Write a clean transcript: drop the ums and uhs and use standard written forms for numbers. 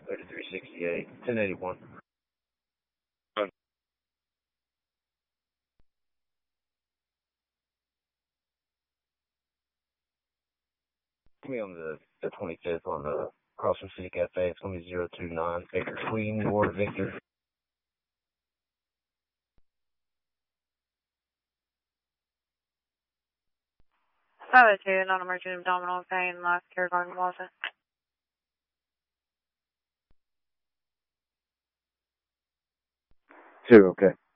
3368, 1081. Give me on the 25th on the across from City Cafe. It's going to be 029 Baker Queen, Ward Victor. Solid 2, non-emergent abdominal pain, last care garden Walton. 2, okay.